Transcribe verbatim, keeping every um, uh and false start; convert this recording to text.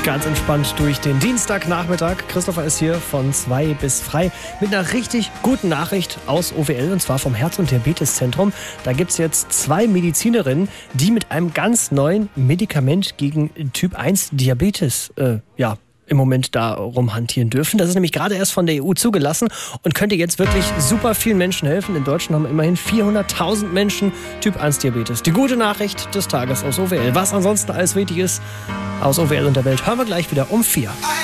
Ganz entspannt durch den Dienstagnachmittag. Christopher ist hier von zwei bis frei mit einer richtig guten Nachricht aus O W L, und zwar vom Herz- und Diabeteszentrum. Da gibt es jetzt zwei Medizinerinnen, die mit einem ganz neuen Medikament gegen Typ eins Diabetes äh, ja, im Moment da rumhantieren dürfen. Das ist nämlich gerade erst von der E U zugelassen und könnte jetzt wirklich super vielen Menschen helfen. In Deutschland haben immerhin vierhunderttausend Menschen Typ eins Diabetes. Die gute Nachricht des Tages aus O W L. Was ansonsten alles wichtig ist aus O W L und der Welt, hören wir gleich wieder um vier.